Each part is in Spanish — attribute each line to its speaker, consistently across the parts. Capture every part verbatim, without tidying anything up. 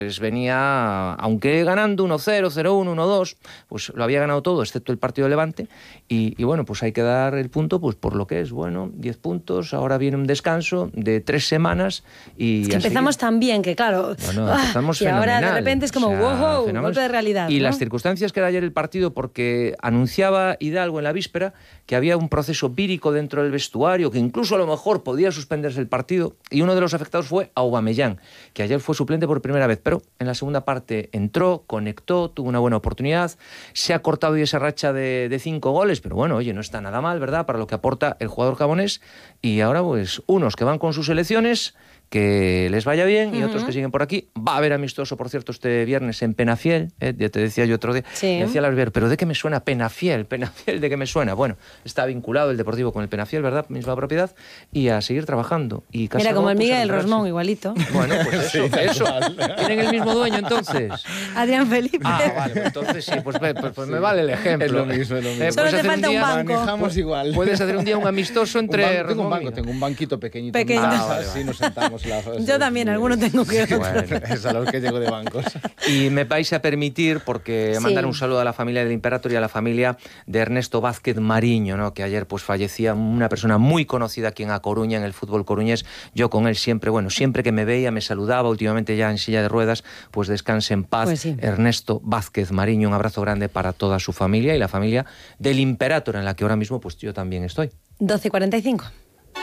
Speaker 1: Pues venía, aunque ganando uno cero, cero uno, uno dos, pues lo había ganado todo, excepto el partido de Levante, y, y bueno, pues hay que dar el punto pues por lo que es, bueno, diez puntos, ahora viene un descanso de tres semanas y...
Speaker 2: Es que empezamos tan bien que, claro,
Speaker 1: bueno, empezamos
Speaker 2: ah, y ahora
Speaker 1: fenomenal.
Speaker 2: de repente es como,
Speaker 1: O sea,
Speaker 2: wow,
Speaker 1: fenómenos.
Speaker 2: golpe de realidad.
Speaker 1: Y
Speaker 2: ¿no?
Speaker 1: las circunstancias que era ayer el partido, porque anunciaba Hidalgo en la víspera que había un proceso vírico dentro del vestuario, que incluso a lo mejor podía suspenderse el partido, y uno de los afectados fue Aubameyang, que ayer fue suplente por primera vez, pero en la segunda parte entró, conectó, tuvo una buena oportunidad, se ha cortado hoy esa racha de, de cinco goles, pero bueno, oye, no está nada mal, ¿verdad?, para lo que aporta el jugador gabonés, y ahora pues unos que van con sus selecciones, que les vaya bien, y uh-huh. otros que siguen por aquí. Va a haber amistoso, por cierto, este viernes en Penafiel, ¿eh? Ya te decía yo otro día,
Speaker 2: sí.
Speaker 1: me decía Lalvier, pero ¿de qué me suena Penafiel? ¿Penafiel de qué me suena? Bueno, está vinculado el Deportivo con el Penafiel, ¿verdad?, misma propiedad, y a seguir trabajando. Y
Speaker 2: Mira, como el
Speaker 1: pues,
Speaker 2: Miguel Rosmón, igualito.
Speaker 1: Bueno, pues eso, sí, eso. ¿Tienen el mismo dueño, entonces?
Speaker 2: Adrián Felipe.
Speaker 1: Ah, vale, pues entonces sí, pues, pues, pues sí. me vale el ejemplo.
Speaker 3: Es lo mismo, es lo mismo.
Speaker 1: Eh,
Speaker 2: Solo te falta un,
Speaker 1: día,
Speaker 2: banco.
Speaker 3: Manejamos igual.
Speaker 1: Puedes hacer un día un amistoso entre...
Speaker 3: un banco, tengo un banco, tengo un banquito pequeñito.
Speaker 2: Pequeño.
Speaker 3: Ah, vale, así nos sentamos. La,
Speaker 2: yo también, alguno tengo que otro.
Speaker 3: Bueno, es a los que llego de bancos.
Speaker 1: Y me vais a permitir, porque
Speaker 2: sí.
Speaker 1: mandar un saludo a la familia del Imperator y a la familia de Ernesto Vázquez Mariño, ¿no?, que ayer pues fallecía, una persona muy conocida aquí en A Coruña, en el fútbol coruñés. Yo con él siempre, bueno, siempre que me veía, me saludaba, últimamente ya en silla de ruedas, pues descanse en paz.
Speaker 2: Pues sí.
Speaker 1: Ernesto Vázquez Mariño, un abrazo grande para toda su familia y la familia del Imperator, en la que ahora mismo pues yo también estoy.
Speaker 2: doce cuarenta y cinco.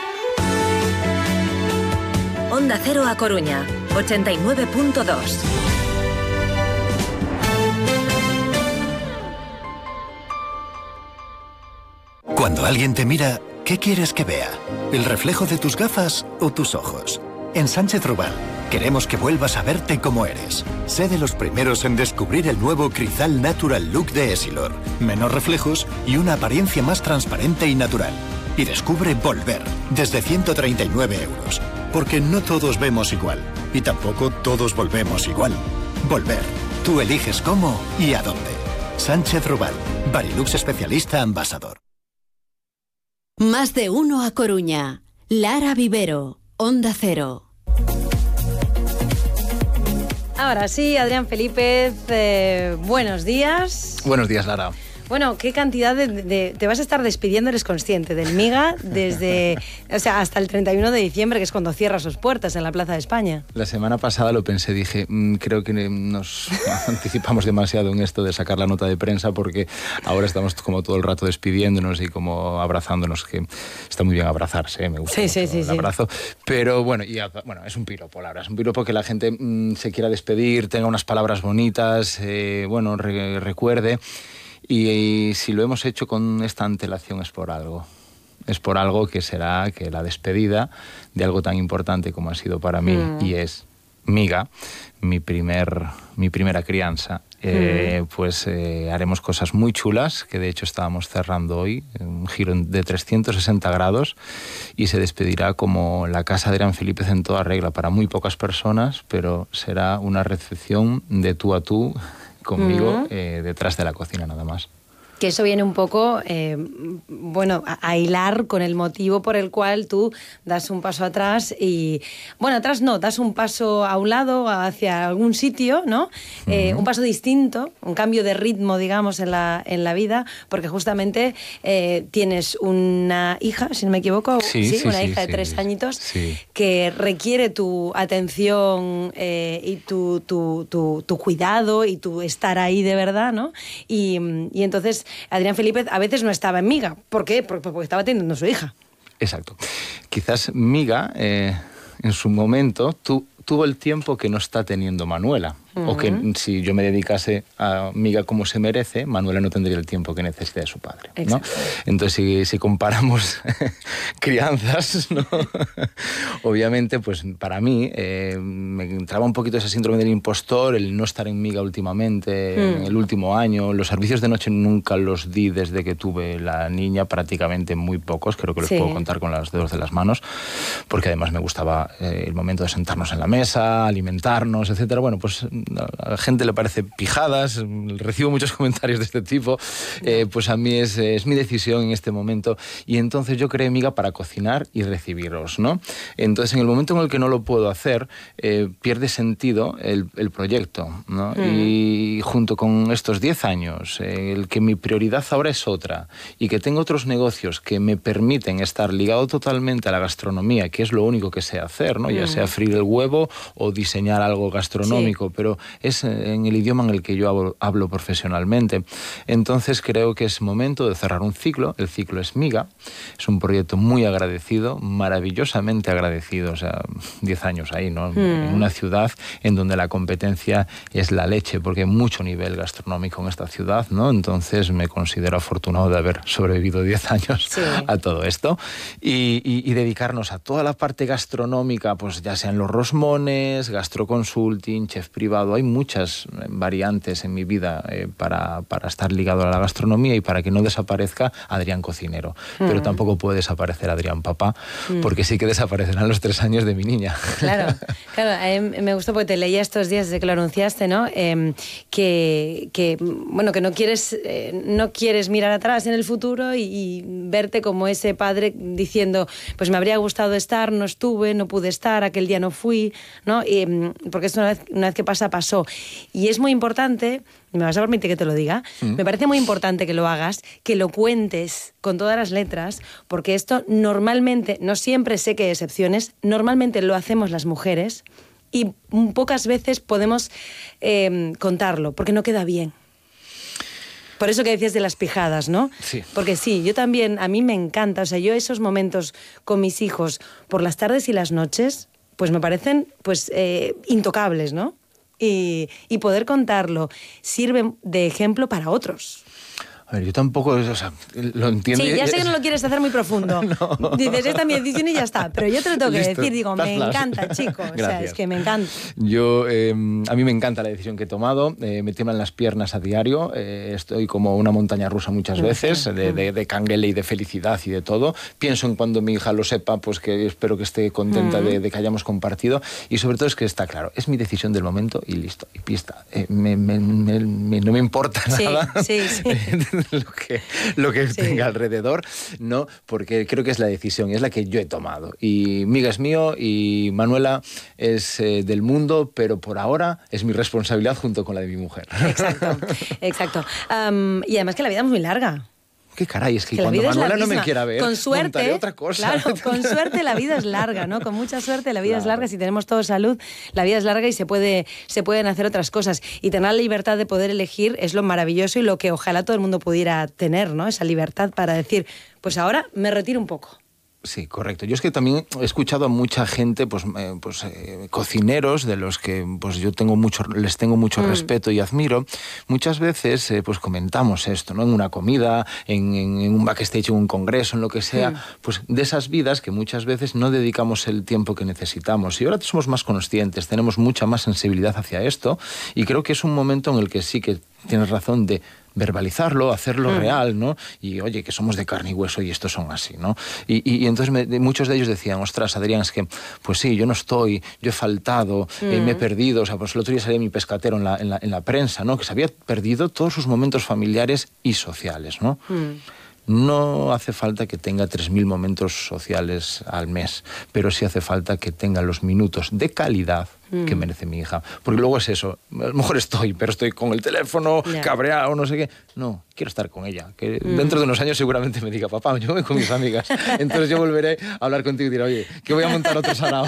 Speaker 4: Onda Cero A Coruña, ochenta y nueve punto dos.
Speaker 5: Cuando alguien te mira, ¿qué quieres que vea? ¿El reflejo de tus gafas o tus ojos? En Sánchez Rubal queremos que vuelvas a verte como eres. Sé de los primeros en descubrir el nuevo Crizal Natural Look de Essilor. Menos reflejos y una apariencia más transparente y natural. Y descubre Volver, desde ciento treinta y nueve euros. Porque no todos vemos igual. Y tampoco todos volvemos igual. Volver. Tú eliges cómo y a dónde. Sánchez Rubal. Barilux especialista ambasador.
Speaker 6: Más de uno a Coruña. Lara Vivero. Onda Cero.
Speaker 2: Ahora sí, Adrián Felipe, eh, buenos días.
Speaker 3: Buenos días, Lara.
Speaker 2: Bueno, qué cantidad de, de... Te vas a estar despidiendo, eres consciente, del Miga desde... o sea, hasta el treinta y uno de diciembre, que es cuando cierra sus puertas en la Plaza de España.
Speaker 3: La semana pasada lo pensé, dije, mmm, creo que nos anticipamos demasiado en esto de sacar la nota de prensa, porque ahora estamos como todo el rato despidiéndonos y como abrazándonos, que está muy bien abrazarse, ¿eh? Me gusta
Speaker 2: sí,
Speaker 3: mucho
Speaker 2: sí, sí,
Speaker 3: el abrazo. Sí. Pero bueno, y, bueno, es un piropo, la verdad, es un piropo que la gente mmm, se quiera despedir, tenga unas palabras bonitas, eh, bueno, re- recuerde... Y, y si lo hemos hecho con esta antelación es por algo. Es por algo que será que la despedida de algo tan importante como ha sido para mí, mm. y es Miga, mi, primer, mi primera crianza, eh, mm. pues eh, haremos cosas muy chulas, que de hecho estábamos cerrando hoy, un giro de trescientos sesenta grados, y se despedirá como la casa de Adrián Felipe en toda regla, para muy pocas personas, pero será una recepción de tú a tú, conmigo, uh-huh. eh, detrás de la cocina nada más.
Speaker 2: Que eso viene un poco, eh, bueno, a, a hilar con el motivo por el cual tú das un paso atrás y... Bueno, atrás no, das un paso a un lado, hacia algún sitio, ¿no? Uh-huh. Eh, un paso distinto, un cambio de ritmo, digamos, en la, en la vida, porque justamente eh, tienes una hija, si no me equivoco,
Speaker 3: sí,
Speaker 2: ¿sí?
Speaker 3: Sí,
Speaker 2: una
Speaker 3: sí,
Speaker 2: hija
Speaker 3: sí,
Speaker 2: de tres
Speaker 3: sí,
Speaker 2: añitos,
Speaker 3: sí.
Speaker 2: que requiere tu atención eh, y tu, tu, tu, tu cuidado y tu estar ahí de verdad, ¿no? Y, y entonces... Adrián Felipe a veces no estaba en Miga. ¿Por qué? Porque estaba atendiendo a su hija.
Speaker 3: Exacto. Quizás Miga, eh, en su momento, tu, tuvo el tiempo que no está teniendo Manuela. Uh-huh. O que si yo me dedicase a Miga como se merece, Manuela no tendría el tiempo que necesita de su padre, ¿no? Entonces, si, si comparamos crianzas, ¿no? Obviamente, pues para mí eh, me entraba un poquito ese síndrome del impostor, el no estar en Miga últimamente, mm. en el último año. Los servicios de noche nunca los di desde que tuve la niña, prácticamente muy pocos, creo que los sí. puedo contar con los dedos de las manos, porque además me gustaba eh, el momento de sentarnos en la mesa, mesa, alimentarnos, etcétera. Bueno, pues a la gente le parece pijadas, recibo muchos comentarios de este tipo, eh, pues a mí es, es mi decisión en este momento, y entonces yo creé Miga para cocinar y recibiros, ¿no? Entonces, en el momento en el que no lo puedo hacer, eh, pierde sentido el, el proyecto, ¿no? Mm. Y junto con estos diez años, eh, el que mi prioridad ahora es otra, y que tengo otros negocios que me permiten estar ligado totalmente a la gastronomía, que es lo único que sé hacer, ¿no? Mm. Ya sea freír el huevo o diseñar algo gastronómico, sí. Pero es en el idioma en el que yo hablo, hablo profesionalmente. Entonces creo que es momento de cerrar un ciclo. El ciclo es Miga, es un proyecto muy agradecido, maravillosamente agradecido, o sea, diez años ahí, ¿no? Mm. En una ciudad en donde la competencia es la leche, porque hay mucho nivel gastronómico en esta ciudad, ¿no? Entonces me considero afortunado de haber sobrevivido diez años sí. a todo esto, y, y, y dedicarnos a toda la parte gastronómica, pues ya sean los rosmones, gastroconsulting, chef privado. Hay muchas variantes en mi vida eh, para, para estar ligado a la gastronomía y para que no desaparezca Adrián Cocinero. Mm. Pero tampoco puede desaparecer Adrián Papá, mm. porque sí que desaparecerán los tres años de mi niña.
Speaker 2: Claro, claro. Eh, me gustó porque te leía estos días desde que lo anunciaste, ¿no? Eh, que, que, bueno, que no quieres, eh, no quieres mirar atrás en el futuro y, y verte como ese padre diciendo, pues me habría gustado estar, no estuve, no pude estar, aquel día no fui, ¿no? Y, porque esto una vez, una vez que pasa, pasó. Y es muy importante, me vas a permitir que te lo diga, mm. me parece muy importante que lo hagas, que lo cuentes con todas las letras, porque esto normalmente, no siempre, sé que hay excepciones, normalmente lo hacemos las mujeres y pocas veces podemos eh, contarlo, porque no queda bien. Por eso que decías de las pijadas, ¿no?
Speaker 3: Sí.
Speaker 2: Porque sí, yo también, a mí me encanta, o sea, yo esos momentos con mis hijos por las tardes y las noches, pues me parecen pues eh, intocables, ¿no? Y, y poder contarlo sirve de ejemplo para otros.
Speaker 3: A ver, yo tampoco, o sea, lo entiendo.
Speaker 2: Sí, ya sé que no lo quieres hacer muy profundo. No. Dices, esta es mi edición y ya está. Pero yo te lo tengo que Listo. decir, digo, me encanta, chico. O sea, es que me encanta.
Speaker 3: Yo, eh, a mí me encanta la decisión que he tomado. Eh, me tiemblan las piernas a diario. Eh, estoy como una montaña rusa muchas veces, uh-huh. de, de, de canguele y de felicidad y de todo. Pienso en cuando mi hija lo sepa, pues que espero que esté contenta uh-huh. de, de que hayamos compartido. Y sobre todo es que está claro, es mi decisión del momento y listo. Y pista. Eh, me, me, me, me, no me importa
Speaker 2: sí,
Speaker 3: nada.
Speaker 2: Sí, sí.
Speaker 3: lo que, lo que sí. tenga alrededor, ¿no? Porque creo que es la decisión, es la que yo he tomado. Y Miga es mío y Manuela es eh, del mundo, pero por ahora es mi responsabilidad junto con la de mi mujer.
Speaker 2: Exacto, exacto. Um, y además que la vida es muy larga.
Speaker 3: ¿Qué caray? Es que, que cuando Manuela no me quiera ver,
Speaker 2: con suerte,
Speaker 3: otra cosa.
Speaker 2: Claro, con suerte la vida es larga, ¿no? Con mucha suerte la vida claro. es larga. Si tenemos toda salud, la vida es larga y se puede, se pueden hacer otras cosas. Y tener la libertad de poder elegir es lo maravilloso y lo que ojalá todo el mundo pudiera tener, ¿no? Esa libertad para decir, pues ahora me retiro un poco.
Speaker 3: Sí, correcto. Yo es que también he escuchado a mucha gente, pues, eh, pues eh, cocineros de los que pues yo tengo mucho, les tengo mucho mm. respeto y admiro. Muchas veces eh, pues comentamos esto, ¿no? En una comida, en, en, en un backstage, en un congreso, en lo que sea, mm. pues de esas vidas que muchas veces no dedicamos el tiempo que necesitamos. Y ahora somos más conscientes, tenemos mucha más sensibilidad hacia esto, y creo que es un momento en el que sí que tienes razón de verbalizarlo, hacerlo mm. real, ¿no? Y oye, que somos de carne y hueso y estos son así, ¿no? Y, y, y entonces me, muchos de ellos decían, ostras, Adrián, es que, pues sí, yo no estoy, yo he faltado, mm. eh, me he perdido, o sea, pues el otro día salía mi pescatero en la, en la, en la prensa, ¿no? Que se había perdido todos sus momentos familiares y sociales, ¿no? Mm. No hace falta que tenga tres mil momentos sociales al mes, pero sí hace falta que tenga los minutos de calidad mm. que merece mi hija. Porque luego es eso, a lo mejor estoy, pero estoy con el teléfono, yeah. cabreado, no sé qué. No, quiero estar con ella. Que mm. dentro de unos años seguramente me diga, papá, yo voy con mis amigas. Entonces yo volveré a hablar contigo y diré, oye, que voy a montar otro sarao.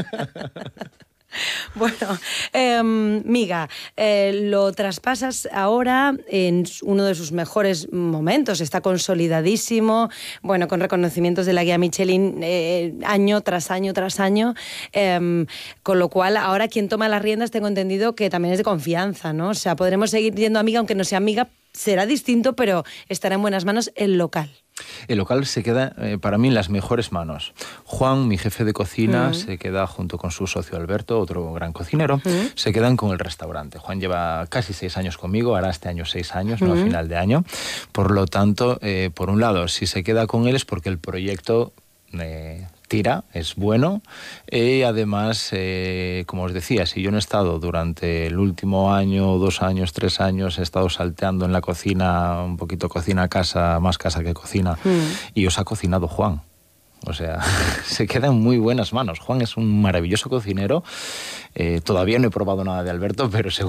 Speaker 2: Bueno, eh, Miga, eh, lo traspasas ahora en uno de sus mejores momentos, está consolidadísimo, bueno, con reconocimientos de la guía Michelin eh, año tras año tras año, eh, con lo cual ahora quien toma las riendas tengo entendido que también es de confianza, ¿no? O sea, podremos seguir yendo a Miga, aunque no sea Miga, será distinto, pero estará en buenas manos el local.
Speaker 3: El local se queda, eh, para mí, en las mejores manos. Juan, mi jefe de cocina, mm. se queda junto con su socio Alberto, otro gran cocinero, mm. se quedan con el restaurante. Juan lleva casi seis años conmigo, hará este año seis años, mm. no a final de año. Por lo tanto, eh, por un lado, si se queda con él es porque el proyecto... Eh, tira, es bueno. Y además, eh, como os decía, si yo no he estado durante el último año, dos años, tres años, he estado salteando en la cocina, un poquito cocina casa, más casa que cocina, mm. y os ha cocinado Juan. O sea, se queda en muy buenas manos. Juan es un maravilloso cocinero. Eh, todavía no he probado nada de Alberto, pero seguro